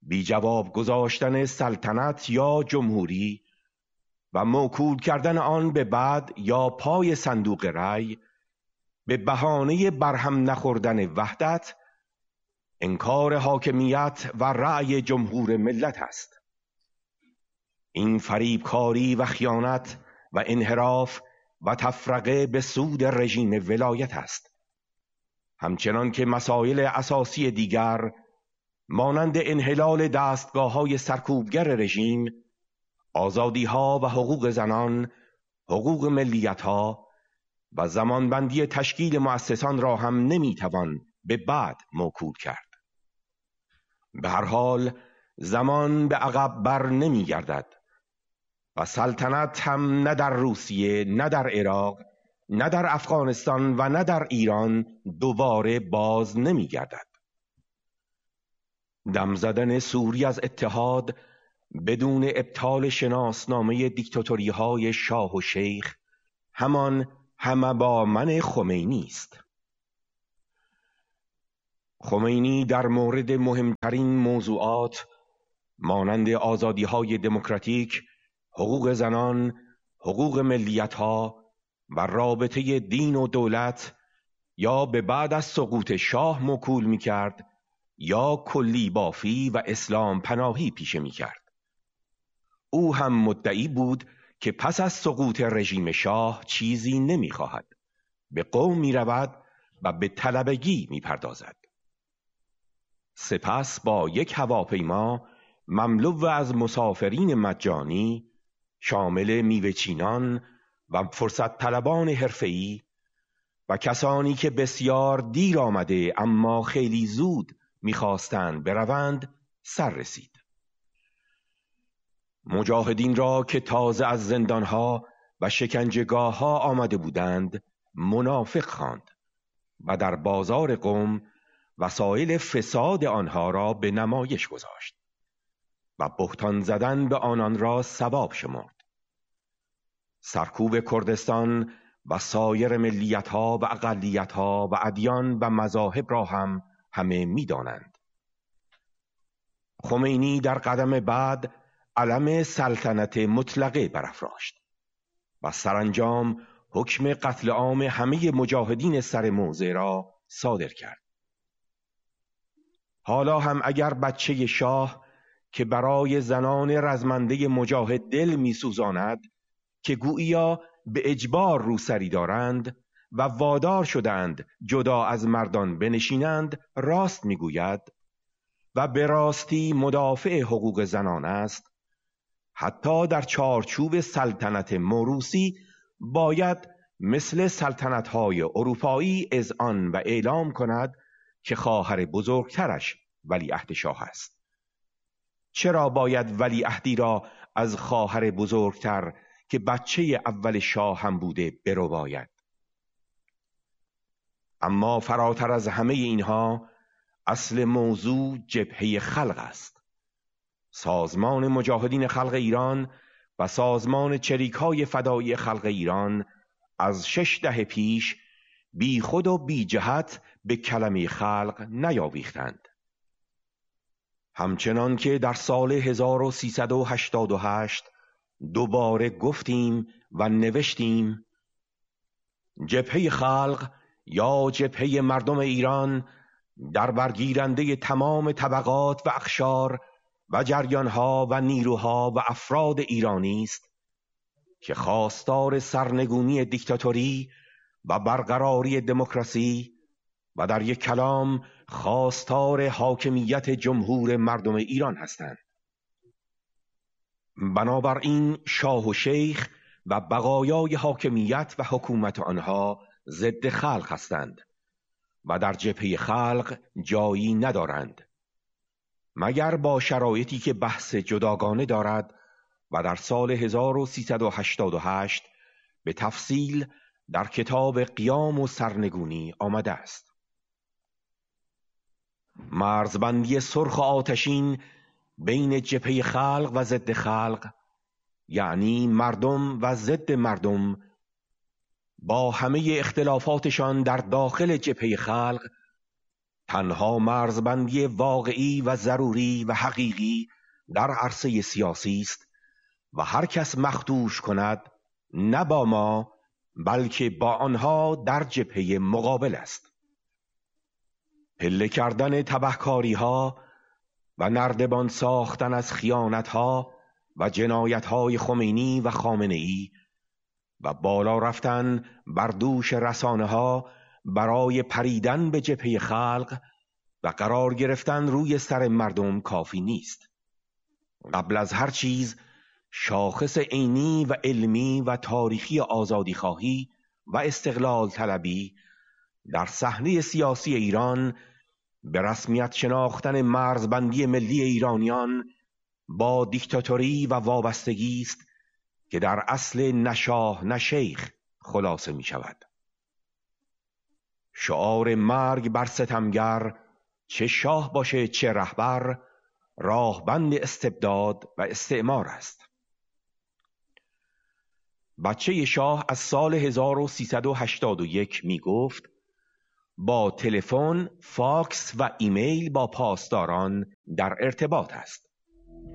بی جواب گذاشتن سلطنت یا جمهوری و موکول کردن آن به بعد یا پای صندوق رأی به بهانه برهم نخوردن وحدت، انکار حاکمیت و رأی جمهور ملت است. این فریبکاری و خیانت و انحراف و تفرقه به سود رژیم ولایت است. همچنان که مسائل اساسی دیگر مانند انحلال دستگاه‌های سرکوبگر رژیم، آزادی‌ها و حقوق زنان، حقوق ملیت‌ها و زمانبندی تشکیل مؤسسان را هم نمی‌توان به بعد موکول کرد. به هر حال زمان به عقب بر نمی‌گردد و سلطنت هم نه در روسیه، نه در عراق، نه در افغانستان و نه در ایران دوباره باز نمی‌گردد. دم زدن سوری از اتحاد بدون ابطال شناسنامه دیکتاتوری‌های شاه و شیخ همان همه با من خمینی است. خمینی در مورد مهمترین موضوعات مانند آزادی‌های دموکراتیک، حقوق زنان، حقوق ملیت‌ها و رابطه دین و دولت یا به بعد از سقوط شاه موکول می‌کرد یا کلی بافی و اسلام پناهی پیشه می‌کرد. او هم مدعی بود که پس از سقوط رژیم شاه چیزی نمی‌خواهد، به قوم می‌رود و به طلبگی می‌پردازد. سپس با یک هواپیما مملو از مسافرین مجانی شامل میوه‌چینان و فرصت طلبان حرفه‌ای و کسانی که بسیار دیر آمده اما خیلی زود می‌خواستند بروند سر رسید. مجاهدین را که تازه از زندانها و شکنجهگاه‌ها آمده بودند منافق خواند و در بازار قم وسایل فساد آنها را به نمایش گذاشت و بهتان زدن به آنان را ثواب شمرد. سرکوب کردستان و سایر ملیت‌ها و اقلیت‌ها و ادیان و مذاهب را هم همه می‌دانند. خمینی در قدم بعد علم سلطنت مطلقه برافراشت و سرانجام حکم قتل عام همه مجاهدین سر موضع را صادر کرد. حالا هم اگر بچه شاه که برای زنان رزمنده مجاهد دل می‌سوزاند که گوییا به اجبار روسری دارند و وادار شدند جدا از مردان بنشینند راست می‌گوید و به راستی مدافع حقوق زنان است، حتی در چارچوب سلطنت موروثی باید مثل سلطنت‌های اروپایی اذعان و اعلام کند که خواهر بزرگترش ولیعهد شاه است. چرا باید ولیعهدی را از خواهر بزرگتر که بچه اول شاه هم بوده برباید؟ اما فراتر از همه اینها اصل موضوع جبهه خلق است. سازمان مجاهدین خلق ایران و سازمان چریک‌های فدایی خلق ایران از 6 دهه پیش بی خود و بی جهت به کلمه خلق نیاویختند. همچنان که در سال 1388 دوباره گفتیم و نوشتیم، جبهه خلق یا جبهه مردم ایران در برگیرنده تمام طبقات و اقشار و جریانها و نیروها و افراد ایرانی است که خواستار سرنگونی دیکتاتوری و برقراری دموکراسی و در یک کلام خواستار حاکمیت جمهور مردم ایران هستند. بنابراین شاه و شیخ و بقایای حاکمیت و حکومت آنها ضد خلق هستند و در جبهه خلق جایی ندارند، مگر با شرایطی که بحث جداگانه دارد و در سال 1388 به تفصیل در کتاب قیام و سرنگونی آمده است. مرزبندی سرخ و آتشین بین جبهه خلق و ضد خلق، یعنی مردم و ضد مردم، با همه اختلافاتشان در داخل جبهه خلق تنها مرزبندی واقعی و ضروری و حقیقی در عرصه سیاسی است و هر کس مخدوش کند نه با ما بلکه با آنها در جبهه مقابل است. پله کردن تبهکاری ها و نردبان ساختن از خیانت ها و جنایت های خمینی و خامنه ای و بالا رفتن بر دوش رسانه ها برای پریدن به جبهه خلق و قرار گرفتن روی سر مردم کافی نیست. قبل از هر چیز شاخص عینی و علمی و تاریخی آزادی خواهی و استقلال طلبی در صحنه سیاسی ایران به رسمیت شناختن مرزبندی ملی ایرانیان با دیکتاتوری و وابستگی است که در اصل نه شاه نه شیخ خلاصه می شود. شعار مرگ بر ستمگر، چه شاه باشه چه رهبر، راهبند استبداد و استعمار است. بچه شاه از سال 1381 می گفت با تلفن، فاکس و ایمیل با پاسداران در ارتباط است.